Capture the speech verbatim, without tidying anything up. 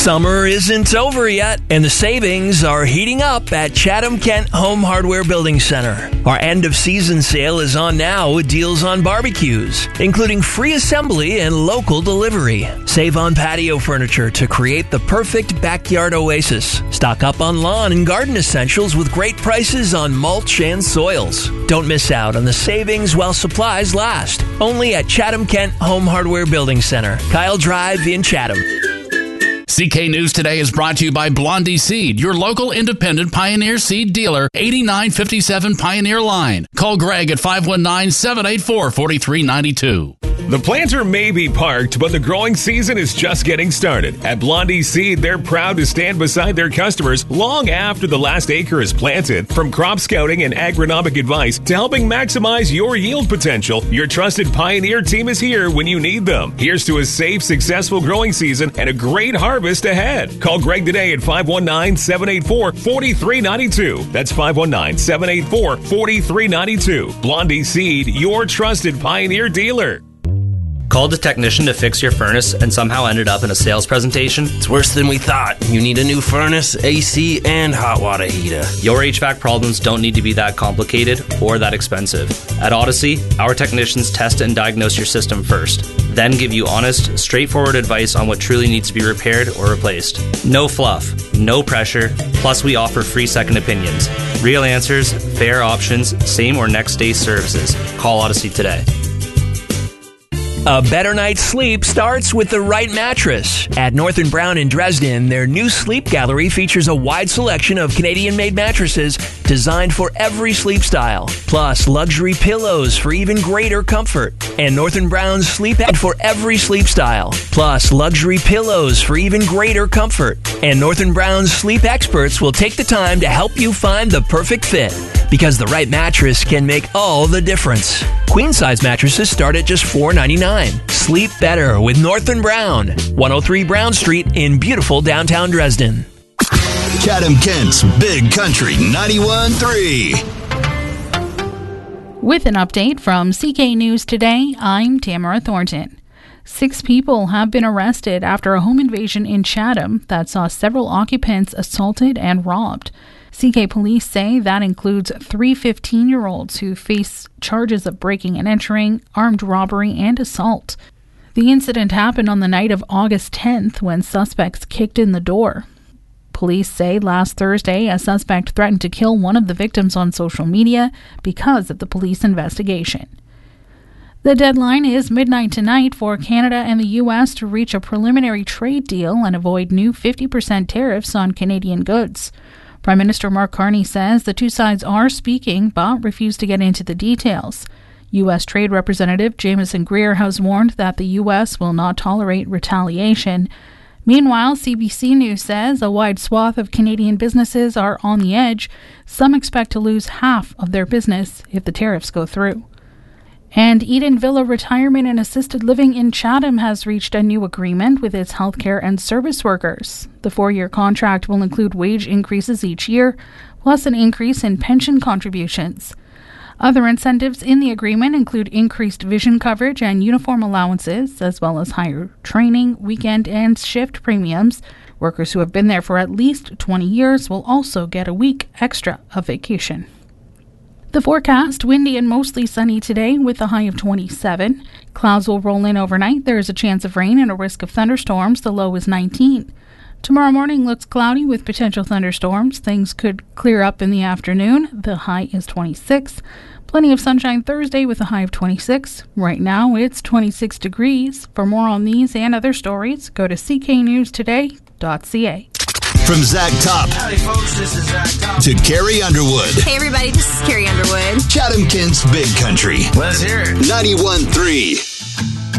Summer isn't over yet, and the savings are heating up at Chatham Kent Home Hardware Building Center. Our end-of-season sale is on now with deals on barbecues, including free assembly and local delivery. Save on patio furniture to create the perfect backyard oasis. Stock up on lawn and garden essentials with great prices on mulch and soils. Don't miss out on the savings while supplies last. Only at Chatham Kent Home Hardware Building Center, Kyle Drive in Chatham. C K News Today is brought to you by Blondie Seed, your local independent Pioneer Seed dealer, eighty-nine fifty-seven Pioneer Line. Call Greg at five one nine, seven eight four, four three nine two. The planter may be parked, but the growing season is just getting started. At Blondie Seed, they're proud to stand beside their customers long after the last acre is planted. From crop scouting and agronomic advice to helping maximize your yield potential, your trusted Pioneer team is here when you need them. Here's to a safe, successful growing season and a great harvest ahead. Call Greg today at five one nine, seven eight four, four three nine two. That's five one nine, seven eight four, four three nine two. Blondie Seed, your trusted Pioneer dealer. Called a technician to fix your furnace and somehow ended up in a sales presentation? It's worse than we thought. You need a new furnace, A C, and hot water heater. Your H V A C problems don't need to be that complicated or that expensive. At Odyssey, our technicians test and diagnose your system first, then give you honest, straightforward advice on what truly needs to be repaired or replaced. No fluff, no pressure, plus we offer free second opinions. Real answers, fair options, same or next day services. Call Odyssey today. A better night's sleep starts with the right mattress. At North and Brown in Dresden, their new sleep gallery features a wide selection of Canadian-made mattresses designed for every sleep style, plus luxury pillows for even greater comfort. And North and Brown's sleep ad for every sleep style, plus luxury pillows for even greater comfort. And North and Brown's sleep experts will take the time to help you find the perfect fit, because the right mattress can make all the difference. Queen-size mattresses start at just four ninety-nine. Sleep better with North and Brown, one oh three Brown Street in beautiful downtown Dresden. Chatham Kent's Big Country ninety-one point three. With an update from C K News Today, I'm Tamara Thornton. Six people have been arrested after a home invasion in Chatham that saw several occupants assaulted and robbed. C K police say that includes three fifteen-year-olds who face charges of breaking and entering, armed robbery, and assault. The incident happened on the night of August tenth when suspects kicked in the door. Police say last Thursday a suspect threatened to kill one of the victims on social media because of the police investigation. The deadline is midnight tonight for Canada and the U S to reach a preliminary trade deal and avoid new fifty percent tariffs on Canadian goods. Prime Minister Mark Carney says the two sides are speaking but refuse to get into the details. U S Trade Representative Jameson Greer has warned that the U S will not tolerate retaliation. Meanwhile, C B C News says a wide swath of Canadian businesses are on the edge. Some expect to lose half of their business if the tariffs go through. And Eden Villa Retirement and Assisted Living in Chatham has reached a new agreement with its healthcare and service workers. The four-year contract will include wage increases each year, plus an increase in pension contributions. Other incentives in the agreement include increased vision coverage and uniform allowances, as well as higher training, weekend, and shift premiums. Workers who have been there for at least twenty years will also get a week extra of vacation. The forecast, windy and mostly sunny today with a high of twenty-seven. Clouds will roll in overnight. There is a chance of rain and a risk of thunderstorms. The low is nineteen. Tomorrow morning looks cloudy with potential thunderstorms. Things could clear up in the afternoon. The high is twenty-six. Plenty of sunshine Thursday with a high of twenty-six. Right now it's twenty-six degrees. For more on these and other stories, go to c k news today dot c a. From Zach Top. Howdy, folks. This is Zach Top. To Carrie Underwood. Hey, everybody. This is Carrie Underwood. Chatham Kent's Big Country. Let's hear it. ninety-one point three.